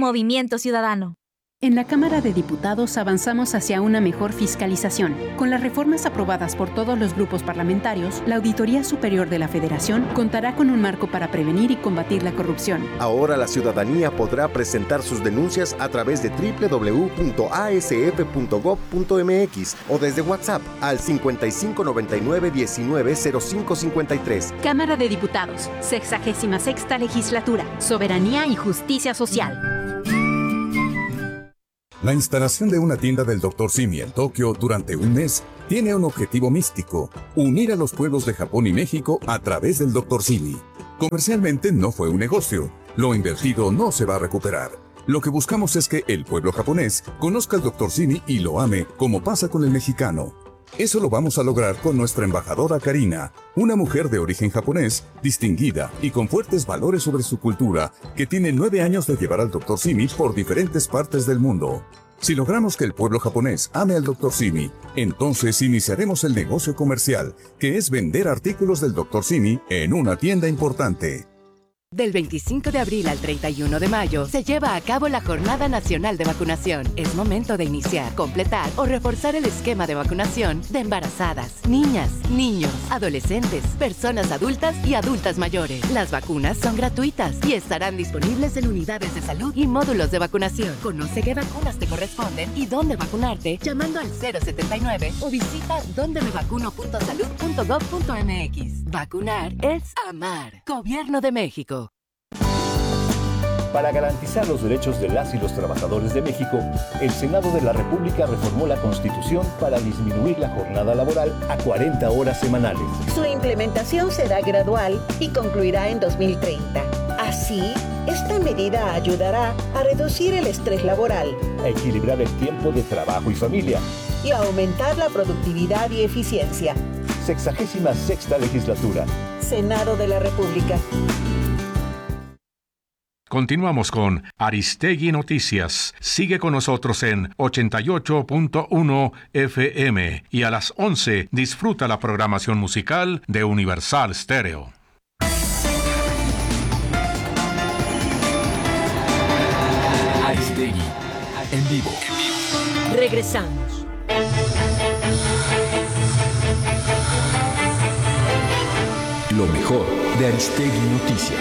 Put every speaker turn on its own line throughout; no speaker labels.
Movimiento Ciudadano.
En la Cámara de Diputados avanzamos hacia una mejor fiscalización. Con las reformas aprobadas por todos los grupos parlamentarios, la Auditoría Superior de la Federación contará con un marco para prevenir y combatir la corrupción.
Ahora la ciudadanía podrá presentar sus denuncias a través de www.asf.gov.mx o desde WhatsApp al 5599-190553.
Cámara de Diputados, 66ª Legislatura, Soberanía y Justicia Social.
La instalación de una tienda del Dr. Simi en Tokio durante un mes tiene un objetivo místico: unir a los pueblos de Japón y México a través del Dr. Simi. Comercialmente no fue un negocio, lo invertido no se va a recuperar. Lo que buscamos es que el pueblo japonés conozca al Dr. Simi y lo ame, como pasa con el mexicano. Eso lo vamos a lograr con nuestra embajadora Karina, una mujer de origen japonés, distinguida y con fuertes valores sobre su cultura, que tiene 9 años de llevar al Dr. Simi por diferentes partes del mundo. Si logramos que el pueblo japonés ame al Dr. Simi, entonces iniciaremos el negocio comercial, que es vender artículos del Dr. Simi en una tienda importante.
Del 25 de abril al 31 de mayo se lleva a cabo la Jornada Nacional de Vacunación. Es momento de iniciar, completar o reforzar el esquema de vacunación de embarazadas, niñas, niños, adolescentes, personas adultas y adultas mayores. Las vacunas son gratuitas y estarán disponibles en unidades de salud y módulos de vacunación. Conoce qué vacunas te corresponden y dónde vacunarte llamando al 079 o visita dondemevacuno.salud.gov.mx. Vacunar es amar. Gobierno de México.
Para garantizar los derechos de las y los trabajadores de México, el Senado de la República reformó la Constitución para disminuir la jornada laboral a 40 horas semanales.
Su implementación será gradual y concluirá en 2030. Así, esta medida ayudará a reducir el estrés laboral,
a equilibrar el tiempo de trabajo y familia
y a aumentar la productividad y eficiencia.
66ª Legislatura.
Senado de la República.
Continuamos con Aristegui Noticias. Sigue con nosotros en 88.1 FM y a las 11 disfruta la programación musical de Universal Stereo.
Aristegui, en vivo.
Regresamos.
Lo mejor de Aristegui Noticias.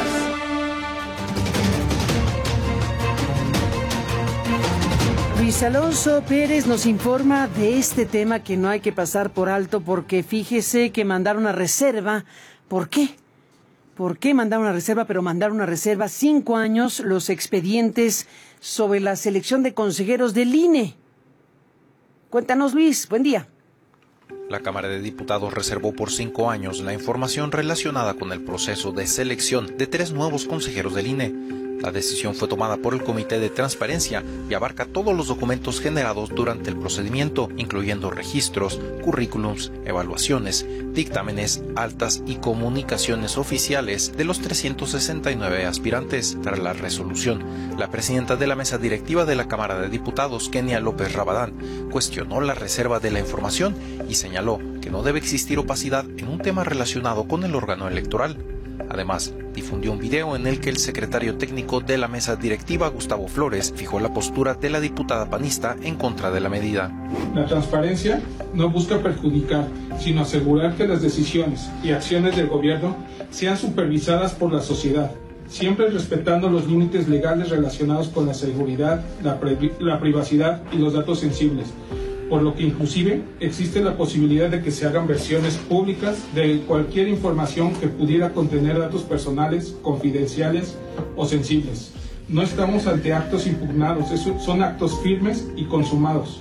Luis Alonso Pérez nos informa de este tema que no hay que pasar por alto, porque fíjese que mandaron una reserva. ¿Por qué? ¿Por qué mandaron una reserva? Pero mandaron una reserva 5 años los expedientes sobre la selección de consejeros del INE. Cuéntanos, Luis. Buen día.
La Cámara de Diputados reservó por 5 años la información relacionada con el proceso de selección de 3 nuevos consejeros del INE. La decisión fue tomada por el Comité de Transparencia y abarca todos los documentos generados durante el procedimiento, incluyendo registros, currículums, evaluaciones, dictámenes, actas y comunicaciones oficiales de los 369 aspirantes. Tras la resolución, la presidenta de la mesa directiva de la Cámara de Diputados, Kenia López Rabadán, cuestionó la reserva de la información y señaló que no debe existir opacidad en un tema relacionado con el órgano electoral. Además, difundió un video en el que el secretario técnico de la mesa directiva, Gustavo Flores, fijó la postura de la diputada panista en contra de la medida.
La transparencia no busca perjudicar, sino asegurar que las decisiones y acciones del gobierno sean supervisadas por la sociedad, siempre respetando los límites legales relacionados con la seguridad, la privacidad y los datos sensibles, por lo que inclusive existe la posibilidad de que se hagan versiones públicas de cualquier información que pudiera contener datos personales, confidenciales o sensibles. No estamos ante actos impugnados, son actos firmes y consumados.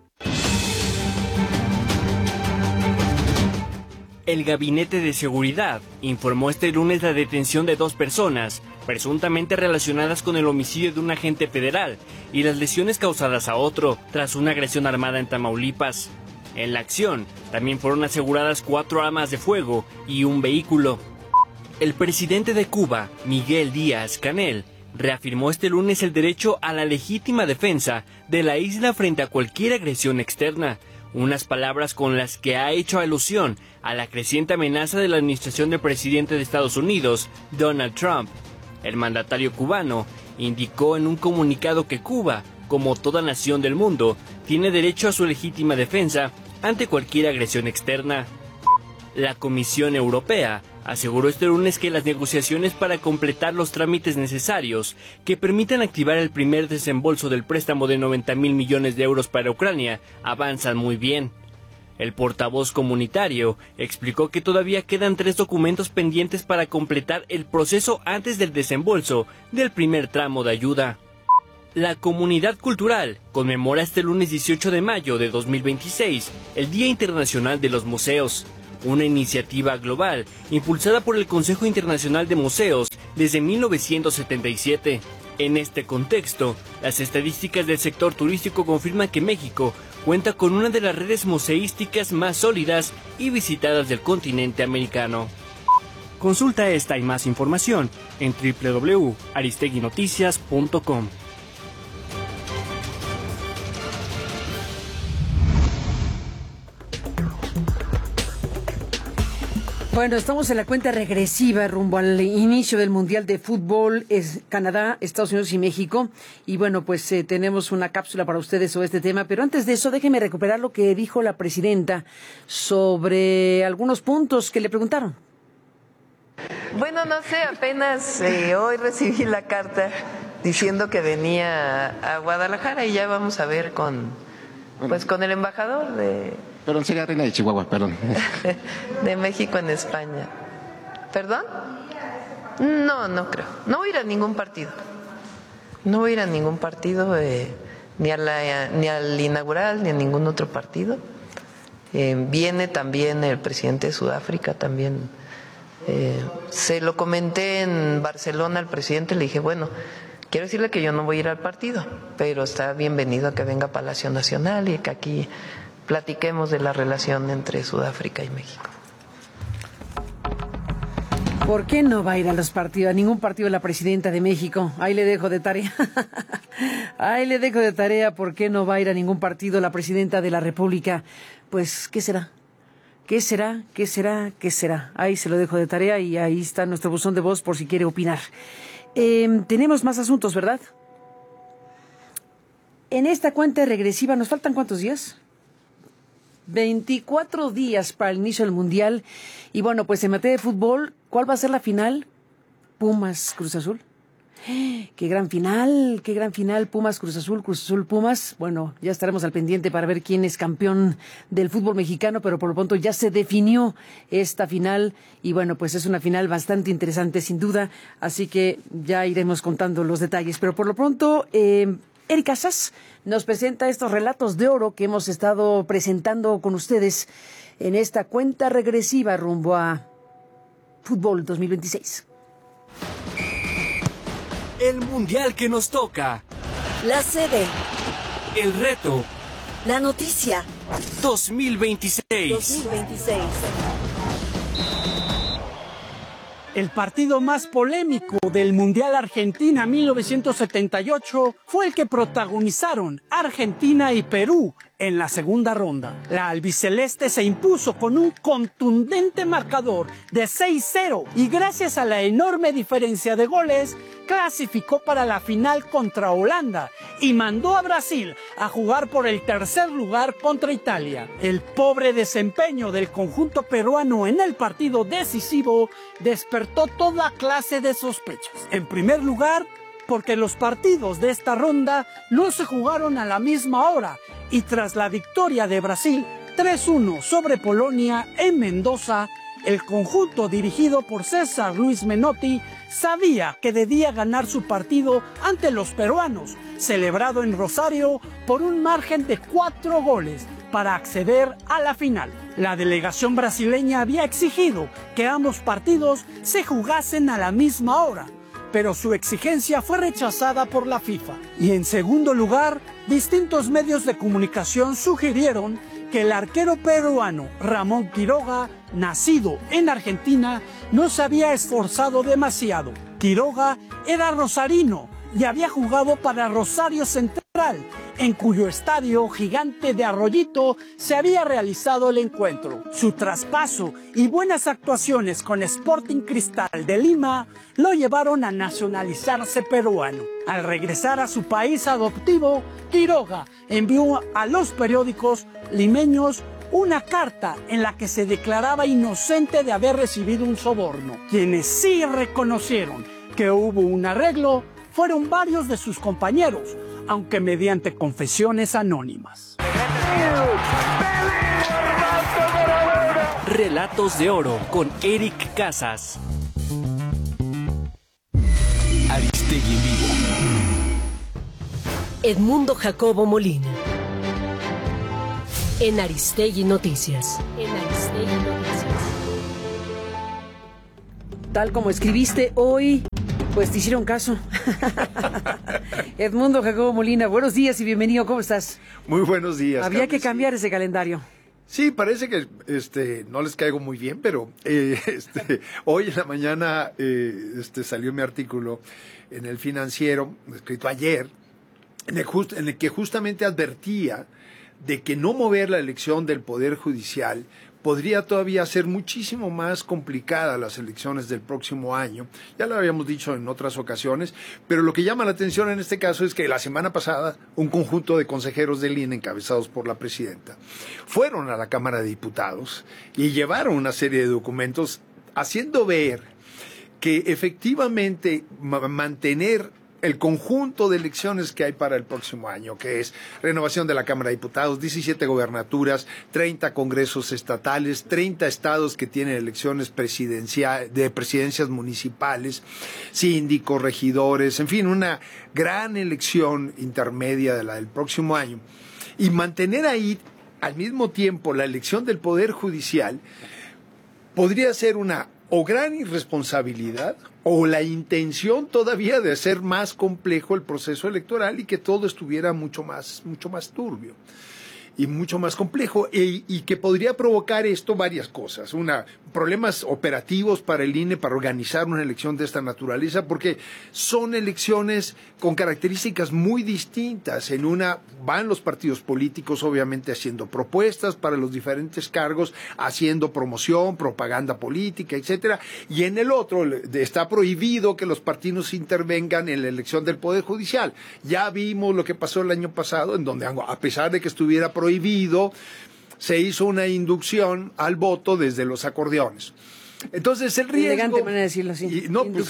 El Gabinete de Seguridad informó este lunes la detención de 2 personas, presuntamente relacionadas con el homicidio de un agente federal y las lesiones causadas a otro tras una agresión armada en Tamaulipas. En la acción también fueron aseguradas 4 armas de fuego y un vehículo. El presidente de Cuba, Miguel Díaz-Canel, reafirmó este lunes el derecho a la legítima defensa de la isla frente a cualquier agresión externa, unas palabras con las que ha hecho alusión a la creciente amenaza de la administración del presidente de Estados Unidos, Donald Trump. El mandatario cubano indicó en un comunicado que Cuba, como toda nación del mundo, tiene derecho a su legítima defensa ante cualquier agresión externa. La Comisión Europea aseguró este lunes que las negociaciones para completar los trámites necesarios que permitan activar el primer desembolso del préstamo de 90.000 millones de euros para Ucrania avanzan muy bien. El portavoz comunitario explicó que todavía quedan 3 documentos pendientes para completar el proceso antes del desembolso del primer tramo de ayuda. La comunidad cultural conmemora este lunes 18 de mayo de 2026 el Día Internacional de los Museos, una iniciativa global impulsada por el Consejo Internacional de Museos desde 1977. En este contexto, las estadísticas del sector turístico confirman que México cuenta con una de las redes museísticas más sólidas y visitadas del continente americano. Consulta esta y más información en www.aristeguinoticias.com.
Bueno, estamos en la cuenta regresiva rumbo al inicio del Mundial de Fútbol, es Canadá, Estados Unidos y México. Y bueno, pues tenemos una cápsula para ustedes sobre este tema. Pero antes de eso, déjenme recuperar lo que dijo la presidenta sobre algunos puntos que le preguntaron.
Bueno, no sé, apenas hoy recibí la carta diciendo que venía a Guadalajara y ya vamos a ver con el embajador de...
Perdón, sería reina de Chihuahua, perdón.
De México en España. ¿Perdón? No creo. No voy a ir a ningún partido. No voy a ir a ningún partido, ni al inaugural, ni a ningún otro partido. Viene también el presidente de Sudáfrica, también. Se lo comenté en Barcelona al presidente, le dije, bueno, quiero decirle que yo no voy a ir al partido, pero está bienvenido a que venga a Palacio Nacional y que aquí platiquemos de la relación entre Sudáfrica y México.
¿Por qué no va a ir a los partidos, a ningún partido la presidenta de México? Ahí le dejo de tarea. Ahí le dejo de tarea por qué no va a ir a ningún partido la presidenta de la República. Pues, ¿qué será? ¿Qué será? ¿Qué será? ¿Qué será? Ahí se lo dejo de tarea y ahí está nuestro buzón de voz por si quiere opinar. Tenemos más asuntos, ¿verdad? En esta cuenta regresiva, ¿nos faltan cuántos días? 24 días para el inicio del Mundial. Y bueno, pues en materia de fútbol, ¿cuál va a ser la final? Pumas, Cruz Azul. ¡Qué gran final! Pumas, Cruz Azul, Pumas. Bueno, ya estaremos al pendiente para ver quién es campeón del fútbol mexicano, pero por lo pronto ya se definió esta final. Y bueno, pues es una final bastante interesante, sin duda. Así que ya iremos contando los detalles. Pero por lo pronto, Erika Sass nos presenta estos relatos de oro que hemos estado presentando con ustedes en esta cuenta regresiva rumbo a Fútbol 2026.
El mundial que nos toca.
La sede.
El reto.
La noticia.
2026.
El partido más polémico del Mundial Argentina 1978 fue el que protagonizaron Argentina y Perú en la segunda ronda. La albiceleste se impuso con un contundente marcador de 6-0 y gracias a la enorme diferencia de goles clasificó para la final contra Holanda y mandó a Brasil a jugar por el tercer lugar contra Italia. El pobre desempeño del conjunto peruano en el partido decisivo despertó toda clase de sospechas. En primer lugar, porque los partidos de esta ronda no se jugaron a la misma hora y tras la victoria de Brasil 3-1 sobre Polonia en Mendoza, el conjunto dirigido por César Luis Menotti sabía que debía ganar su partido ante los peruanos, celebrado en Rosario por un margen de 4 goles para acceder a la final. La delegación brasileña había exigido que ambos partidos se jugasen a la misma hora, pero su exigencia fue rechazada por la FIFA. Y en segundo lugar, distintos medios de comunicación sugirieron que el arquero peruano Ramón Quiroga, nacido en Argentina, no se había esforzado demasiado. Quiroga era rosarino y había jugado para Rosario Central en cuyo estadio Gigante de Arroyito se había realizado el encuentro. Su traspaso y buenas actuaciones con Sporting Cristal de Lima lo llevaron a nacionalizarse peruano. Al regresar a su país adoptivo, Quiroga envió a los periódicos limeños una carta en la que se declaraba inocente de haber recibido un soborno. Quienes sí reconocieron que hubo un arreglo fueron varios de sus compañeros, aunque mediante confesiones anónimas.
Relatos de Oro con Eric Casas.
Aristegui en vivo.
Edmundo Jacobo Molina. En Aristegui Noticias.
Tal como escribiste hoy, pues te hicieron caso. Edmundo Jacobo Molina, buenos días y bienvenido. ¿Cómo estás?
Muy buenos días.
Había que cambiar ese calendario.
Sí, parece que no les caigo muy bien, pero hoy en la mañana salió mi artículo en El Financiero, escrito ayer, en el que justamente advertía de que no mover la elección del Poder Judicial podría todavía ser muchísimo más complicada las elecciones del próximo año. Ya lo habíamos dicho en otras ocasiones, pero lo que llama la atención en este caso es que la semana pasada un conjunto de consejeros del INE encabezados por la presidenta fueron a la Cámara de Diputados y llevaron una serie de documentos haciendo ver que efectivamente mantener el conjunto de elecciones que hay para el próximo año, que es renovación de la Cámara de Diputados, 17 gobernaturas, 30 congresos estatales, 30 estados que tienen elecciones de presidencias municipales, síndicos, regidores, en fin, una gran elección intermedia de la del próximo año. Y mantener ahí al mismo tiempo la elección del Poder Judicial podría ser una o gran irresponsabilidad o la intención todavía de hacer más complejo el proceso electoral y que todo estuviera mucho más turbio y mucho más complejo y que podría provocar esto varias cosas. Problemas operativos para el INE para organizar una elección de esta naturaleza, porque son elecciones con características muy distintas. En una van los partidos políticos obviamente haciendo propuestas para los diferentes cargos, haciendo promoción, propaganda política, etcétera, y en el otro está prohibido que los partidos intervengan en la elección del Poder Judicial. Ya vimos lo que pasó el año pasado, en donde a pesar de que estuviera prohibido, se hizo una inducción al voto desde los acordeones. Entonces el riesgo...
Elegante manera de decirlo así.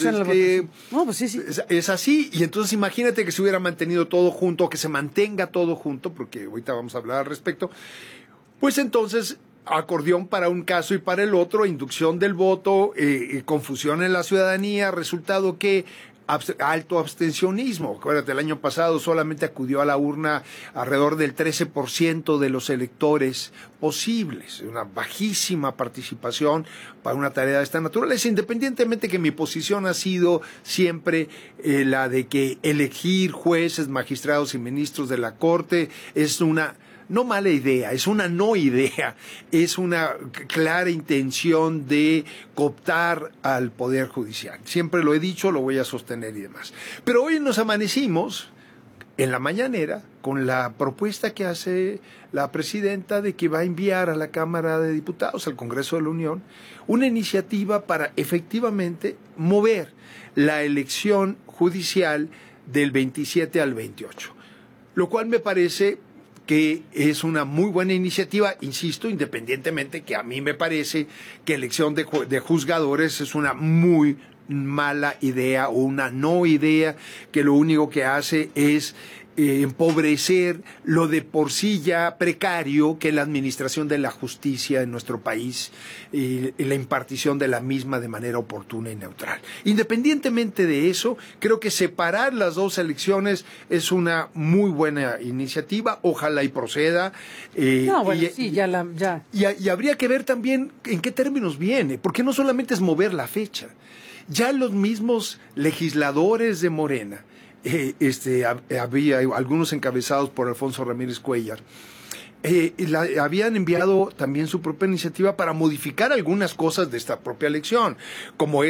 Es así. Y entonces imagínate que se hubiera mantenido todo junto, que se mantenga todo junto, porque ahorita vamos a hablar al respecto. Pues entonces acordeón para un caso y para el otro, inducción del voto, confusión en la ciudadanía, resultado que alto abstencionismo. Acuérdate, el año pasado solamente acudió a la urna alrededor del 13% de los electores posibles, una bajísima participación para una tarea de esta naturaleza, independientemente que mi posición ha sido siempre la de que elegir jueces, magistrados y ministros de la Corte es una no mala idea, es una no idea, es una clara intención de cooptar al Poder Judicial. Siempre lo he dicho, lo voy a sostener y demás. Pero hoy nos amanecimos en la mañanera con la propuesta que hace la presidenta de que va a enviar a la Cámara de Diputados, al Congreso de la Unión, una iniciativa para efectivamente mover la elección judicial del 27 al 28, lo cual me parece que es una muy buena iniciativa, insisto, independientemente que a mí me parece que elección de juzgadores es una muy mala idea o una no idea, que lo único que hace es empobrecer lo de por sí ya precario que es la administración de la justicia en nuestro país y la impartición de la misma de manera oportuna y neutral. Independientemente de eso, creo que separar las dos elecciones es una muy buena iniciativa, ojalá y proceda.
Y
habría que ver también en qué términos viene, porque no solamente es mover la fecha, ya los mismos legisladores de Morena, había algunos encabezados por Alfonso Ramírez Cuellar, habían enviado también su propia iniciativa para modificar algunas cosas de esta propia elección, como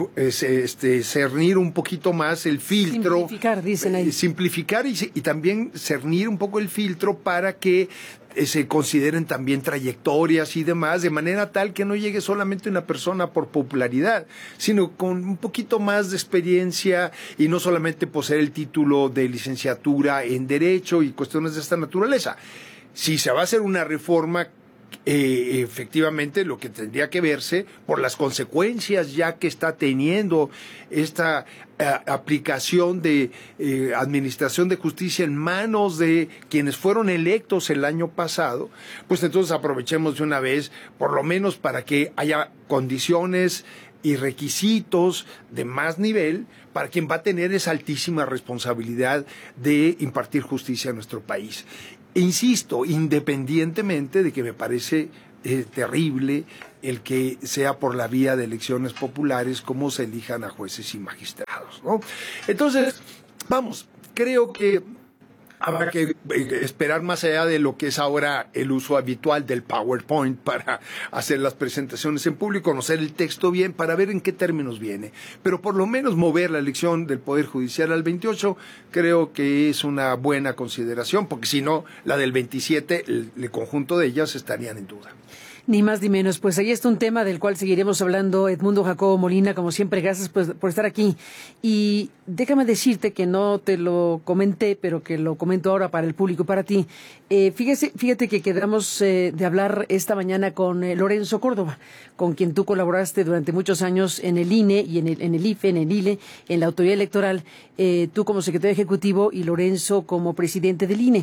cernir un poquito más el filtro.
Simplificar, dicen ahí.
Simplificar y también cernir un poco el filtro para que se consideren también trayectorias y demás, de manera tal que no llegue solamente una persona por popularidad, sino con un poquito más de experiencia y no solamente poseer el título de licenciatura en Derecho y cuestiones de esta naturaleza. Si se va a hacer una reforma, efectivamente lo que tendría que verse por las consecuencias ya que está teniendo esta aplicación de administración de justicia en manos de quienes fueron electos el año pasado, pues entonces aprovechemos de una vez, por lo menos para que haya condiciones y requisitos de más nivel para quien va a tener esa altísima responsabilidad de impartir justicia en nuestro país. Insisto, independientemente de que me parece terrible el que sea por la vía de elecciones populares como se elijan a jueces y magistrados, ¿no? Entonces, vamos, creo que habrá que esperar más allá de lo que es ahora el uso habitual del PowerPoint para hacer las presentaciones en público, conocer el texto bien para ver en qué términos viene. Pero por lo menos mover la elección del Poder Judicial al 28 creo que es una buena consideración, porque si no, la del 27, el conjunto de ellas estarían en duda.
Ni más ni menos. Pues ahí está un tema del cual seguiremos hablando. Edmundo Jacobo Molina, como siempre, gracias por estar aquí. Y déjame decirte que no te lo comenté, pero que lo comento ahora para el público y para ti. Fíjate que quedamos de hablar esta mañana con Lorenzo Córdoba, con quien tú colaboraste durante muchos años en el INE y en el IFE, en el ILE, en la Autoridad Electoral, tú como secretario ejecutivo y Lorenzo como presidente del INE.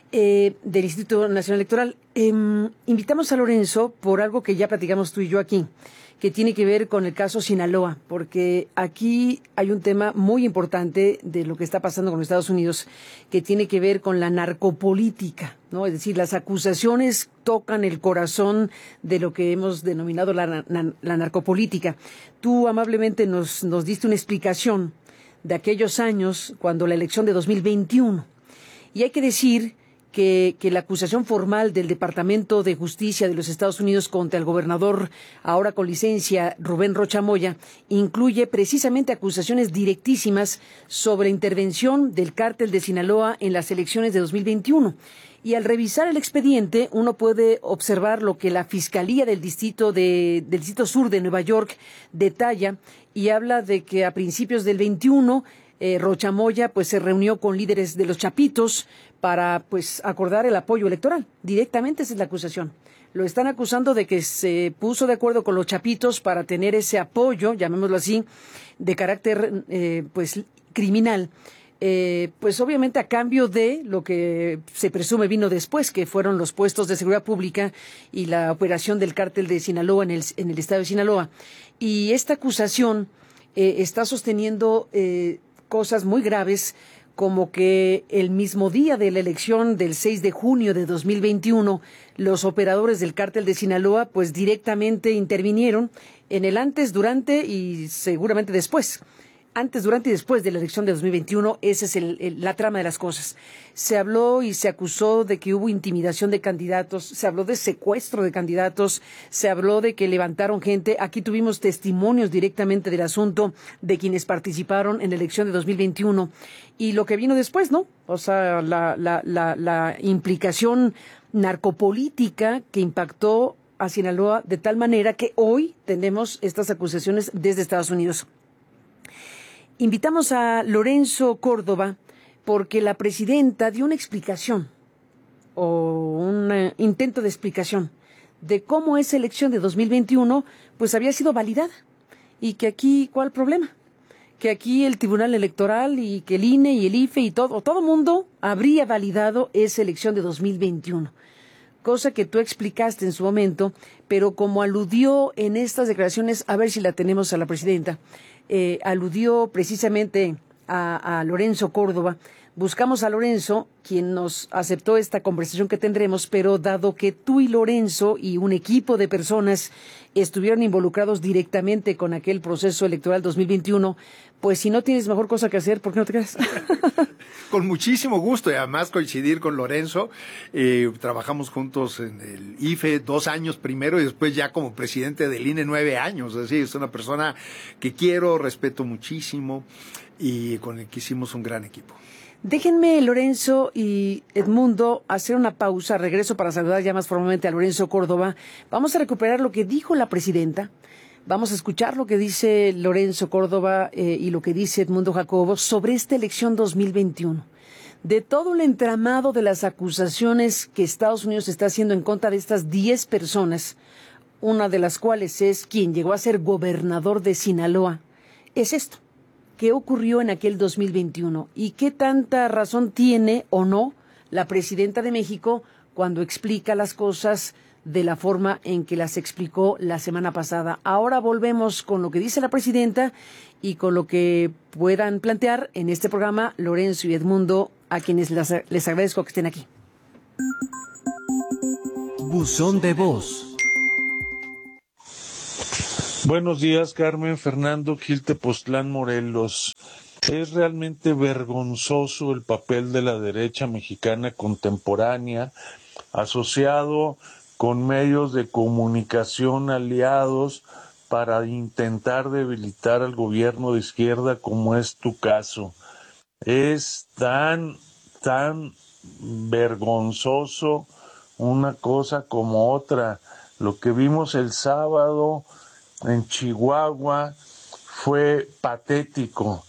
Del Instituto Nacional Electoral. Invitamos a Lorenzo por algo que ya platicamos tú y yo aquí, que tiene que ver con el caso Sinaloa, porque aquí hay un tema muy importante de lo que está pasando con los Estados Unidos, que tiene que ver con la narcopolítica, ¿no? Es decir, las acusaciones tocan el corazón de lo que hemos denominado la narcopolítica. Tú amablemente nos diste una explicación de aquellos años cuando la elección de 2021, y hay que decir que la acusación formal del Departamento de Justicia de los Estados Unidos contra el gobernador, ahora con licencia, Rubén Rocha Moya, incluye precisamente acusaciones directísimas sobre intervención del cártel de Sinaloa en las elecciones de 2021. Y al revisar el expediente, uno puede observar lo que la Fiscalía del Distrito Sur de Nueva York detalla y habla de que a principios del 21, Rocha Moya pues se reunió con líderes de los Chapitos para pues acordar el apoyo electoral. Directamente esa es la acusación. Lo están acusando de que se puso de acuerdo con los Chapitos para tener ese apoyo, llamémoslo así, de carácter pues criminal. Pues obviamente a cambio de lo que se presume vino después, que fueron los puestos de seguridad pública y la operación del cártel de Sinaloa en el estado de Sinaloa. Y esta acusación está sosteniendo cosas muy graves, como que el mismo día de la elección del 6 de junio de 2021, los operadores del cártel de Sinaloa pues directamente intervinieron en el antes, durante y seguramente después. Antes, durante y después de la elección de 2021, esa es la trama de las cosas. Se habló y se acusó de que hubo intimidación de candidatos, se habló de secuestro de candidatos, se habló de que levantaron gente. Aquí tuvimos testimonios directamente del asunto de quienes participaron en la elección de 2021. Y lo que vino después, ¿no? O sea, la implicación narcopolítica que impactó a Sinaloa de tal manera que hoy tenemos estas acusaciones desde Estados Unidos. Invitamos a Lorenzo Córdoba porque la presidenta dio una explicación o un intento de explicación de cómo esa elección de 2021 pues había sido validada y que aquí, ¿cuál problema? Que aquí el Tribunal Electoral y que el INE y el IFE y todo mundo habría validado esa elección de 2021. Cosa que tú explicaste en su momento, pero como aludió en estas declaraciones, a ver si la tenemos a la presidenta, aludió precisamente a Lorenzo Córdoba, buscamos a Lorenzo, quien nos aceptó esta conversación que tendremos, pero dado que tú y Lorenzo y un equipo de personas estuvieron involucrados directamente con aquel proceso electoral 2021, pues si no tienes mejor cosa que hacer, ¿por qué no te quedas?
Con muchísimo gusto, y además coincidir con Lorenzo. Trabajamos juntos en el IFE 2 años primero y después ya como presidente del INE 9 años. Así es una persona que quiero, respeto muchísimo y con el que hicimos un gran equipo.
Déjenme, Lorenzo y Edmundo, hacer una pausa. Regreso para saludar ya más formalmente a Lorenzo Córdoba. Vamos a recuperar lo que dijo la presidenta. Vamos a escuchar lo que dice Lorenzo Córdoba y lo que dice Edmundo Jacobo sobre esta elección 2021. De todo el entramado de las acusaciones que Estados Unidos está haciendo en contra de estas 10 personas, una de las cuales es quien llegó a ser gobernador de Sinaloa, es esto. ¿Qué ocurrió en aquel 2021? ¿Y qué tanta razón tiene o no la presidenta de México cuando explica las cosas de la forma en que las explicó la semana pasada? Ahora volvemos con lo que dice la presidenta y con lo que puedan plantear en este programa Lorenzo y Edmundo, a quienes les agradezco que estén aquí.
Buzón de voz.
Buenos días, Carmen. Fernando Gil, Tepoztlán, Morelos. Es realmente vergonzoso el papel de la derecha mexicana contemporánea, asociado con medios de comunicación aliados para intentar debilitar al gobierno de izquierda, como es tu caso. Es tan vergonzoso una cosa como otra. Lo que vimos el sábado en Chihuahua fue patético.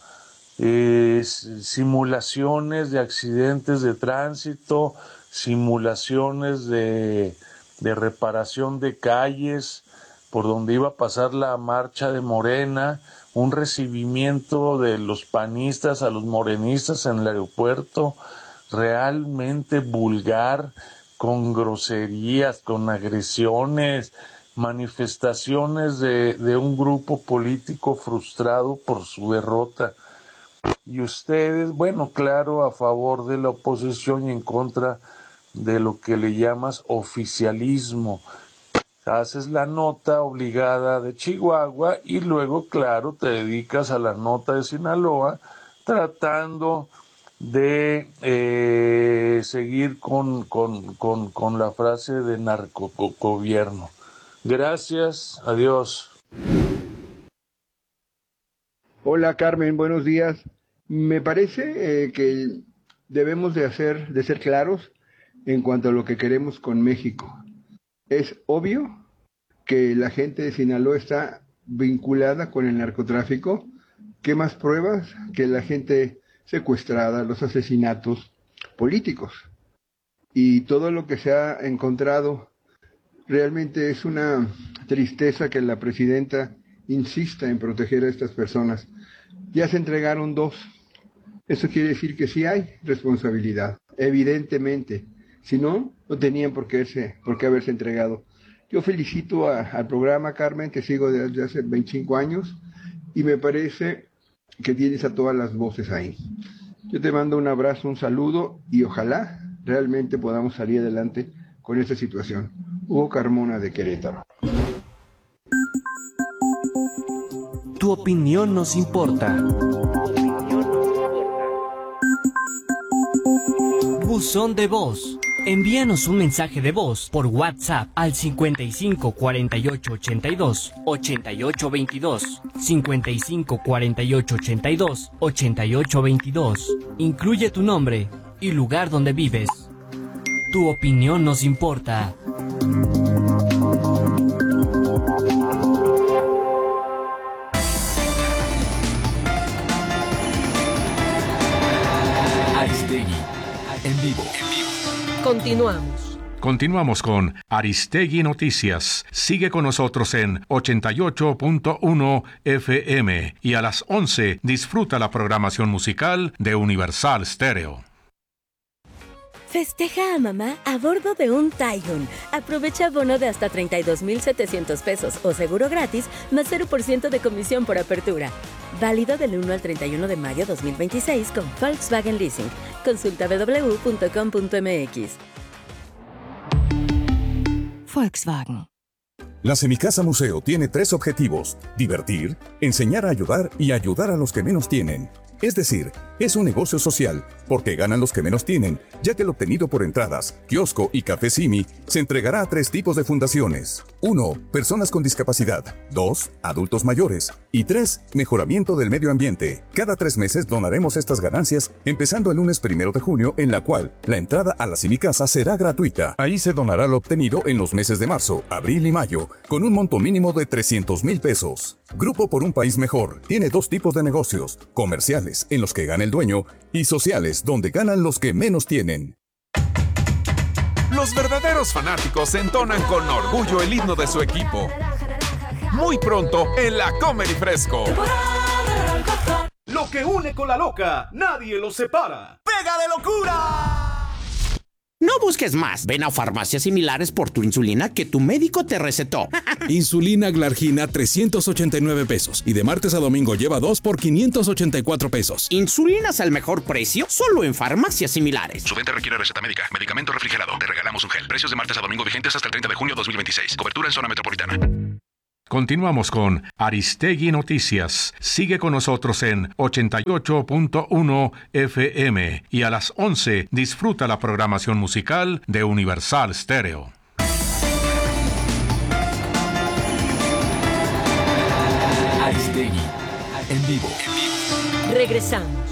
Simulaciones de accidentes de tránsito, simulaciones de reparación de calles por donde iba a pasar la marcha de Morena, un recibimiento de los panistas a los morenistas en el aeropuerto, realmente vulgar, con groserías, con agresiones, manifestaciones de un grupo político frustrado por su derrota. Y ustedes, bueno, claro, a favor de la oposición y en contra de lo que le llamas oficialismo. Haces la nota obligada de Chihuahua y luego, claro, te dedicas a la nota de Sinaloa, tratando de seguir con la frase de narcogobierno. Gracias, adiós.
Hola Carmen, buenos días. Me parece que debemos de ser claros en cuanto a lo que queremos con México. Es obvio que la gente de Sinaloa está vinculada con el narcotráfico. ¿Qué más pruebas que la gente secuestrada, los asesinatos políticos? Y todo lo que se ha encontrado, realmente es una tristeza que la presidenta insista en proteger a estas personas. Ya se entregaron 2. Eso quiere decir que sí hay responsabilidad, evidentemente. Si no, no tenían por qué haberse entregado. Yo felicito al programa, Carmen, que sigo desde hace 25 años, y me parece que tienes a todas las voces ahí. Yo te mando un abrazo, un saludo, y ojalá realmente podamos salir adelante con esta situación. Hugo Carmona, de Querétaro.
Tu opinión nos importa. Buzón de voz. Envíanos un mensaje de voz por WhatsApp al 55 48 82 88 22, 55 48 82 88 22. Incluye tu nombre y lugar donde vives. Tu opinión nos importa.
Aristegui, en vivo.
Continuamos
con Aristegui Noticias. Sigue con nosotros en 88.1 FM y a las 11 disfruta la programación musical de Universal Stereo.
Festeja a mamá a bordo de un Taigun. Aprovecha bono de hasta 32,700 pesos o seguro gratis más 0% de comisión por apertura. Válido del 1 al 31 de mayo 2026 con Volkswagen Leasing. Consulta www.com.mx.
Volkswagen.
La Semicasa Museo tiene 3 objetivos: divertir, enseñar a ayudar y ayudar a los que menos tienen. Es decir, es un negocio social, porque ganan los que menos tienen, ya que lo obtenido por entradas, kiosco y café Simi se entregará a 3 tipos de fundaciones. 1. Personas con discapacidad. 2. Adultos mayores. Y 3. Mejoramiento del medio ambiente. Cada 3 meses donaremos estas ganancias, empezando el lunes 1 de junio, en la cual la entrada a la Semicasa será gratuita. Ahí se donará lo obtenido en los meses de marzo, abril y mayo, con un monto mínimo de 300,000 pesos. Grupo por un País Mejor tiene 2 tipos de negocios: comerciales, en los que gana el dueño, y sociales, donde ganan los que menos tienen.
Los verdaderos fanáticos entonan con orgullo el himno de su equipo. Muy pronto en La Comer y Fresco.
Lo que une con la loca, nadie lo separa. ¡Pega de locura!
No busques más. Ven a farmacias similares por tu insulina que tu médico te recetó.
Insulina Glargina, 389 pesos. Y de martes a domingo lleva 2 por 584 pesos.
Insulinas al mejor precio, solo en farmacias similares.
Su venta requiere receta médica. Medicamento refrigerado. Te regalamos un gel. Precios de martes a domingo vigentes hasta el 30 de junio de 2026. Cobertura en zona metropolitana.
Continuamos con Aristegui Noticias. Sigue con nosotros en 88.1 FM y a las 11 disfruta la programación musical de Universal Stereo.
Aristegui, en vivo.
Regresamos.